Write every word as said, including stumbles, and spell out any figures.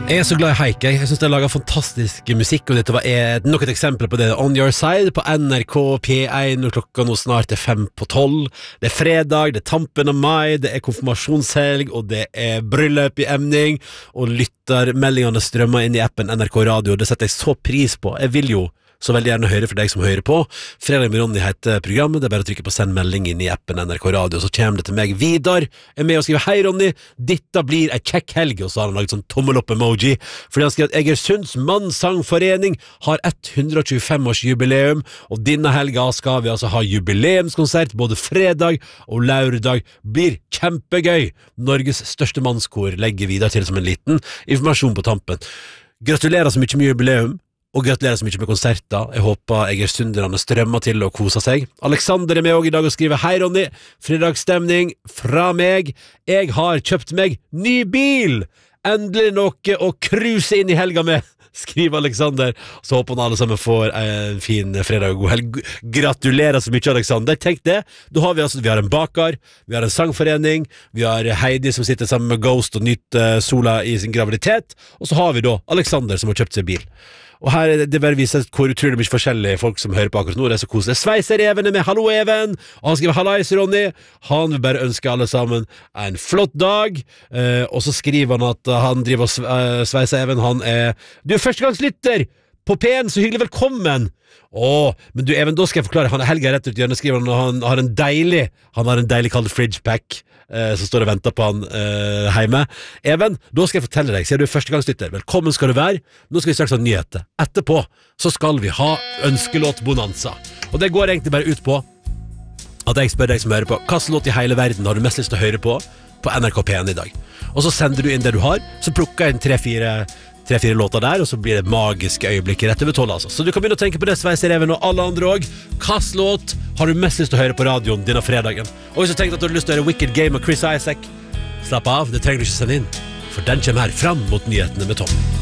Jeg er så glad i Haik. Jeg synes de lager fantastisk musikk, og dette var et, nok et eksempel på det. On Your Side på N R K P én, og klokka nå snart er fem på tolv. Det er fredag, det er tampen av mai, det er konfirmasjonshelg, og det er bryllup i emning, og lyttermeldingene strømmer inn i appen N R K Radio. Det setter jeg så pris på. Jeg vil jo så veldig gjerne høre for deg som hører på. Fredag med Ronny heter programmet. Det er bare å trykke på send melding inn i appen N R K Radio, så kommer det til meg. Vidar er med og skriver: Hei Ronny, dette blir en kjekk helg. Og så har han laget sånn tommel opp emoji, fordi han skriver at Egersunds Mannsangforening har hundre og tjuefem års jubileum, og denne helga skal vi altså ha jubileumskonsert. Både fredag og lørdag blir kjempegøy. Norges største mannskor legger Vidar til som en liten informasjon på tampen. Gratulerer så mye med jubileum, og gratulerer så mye med konserter. Jeg håper Egersunderne strømmer til og koser seg. Alexander er med også i dag og skriver: Hei Ronny, fredagsstemning fra meg. Jeg har kjøpt meg ny bil. Endelig noe å cruise inn i helga med, skriver Alexander. Så håper han alle sammen får en fin fredag og god helg. Gratulerer så mye, Alexander. Tenk det. Da har vi altså, vi har en baker, vi har en sangforening, vi har Heidi som sitter sammen med Ghost og nyter sola i sin graviditet, og så har vi da Alexander som har kjøpt seg bil. Og her er det bare viser hvor utrolig mye forskjellige folk som hører på akkurat nå. Det er så koselig. Sveiser Even er med. Hallo Even. Og han skriver: Hallais Ronny. Han vil bare ønske alle sammen en flott dag. eh, Og så skriver han at han driver og sve- eh, sveiser Even. Han er Du er førstegangslytter på P én, så hyggelig, velkommen. Åh, men du Even, da skal jeg forklare. Han er Helge rett ut i hjørnet, skriver han. Og han har en deilig Han har en deilig kalt fridge pack eh, som står og venter på han eh, hjemme. Even, da skal jeg fortelle deg, siden du er førstegangslytter, velkommen skal du være. Nå skal vi straks ha nyheter. Etterpå så skal vi ha ønskelåt-bonanza. Og det går egentlig bare ut på at jeg spør deg som hører på: hvilken låt i hele verden har du mest lyst til å høre på på N R K P én i dag? Og så sender du inn det du har. Så plukker jeg inn tre-fire tre-fire låter der, og så blir det magiske øyeblikket rett over tolv, altså. Så du kan begynne å tenke på det, Sveiser Even og alle andre også. Hvilken låt har du mest lyst til å høre på radioen denne fredagen? Og hvis du tenker at du har lyst til å høre Wicked Game av Chris Isaak, slapp av, det trenger du ikke sende inn, for den kommer her fram mot nyhetene med Tom.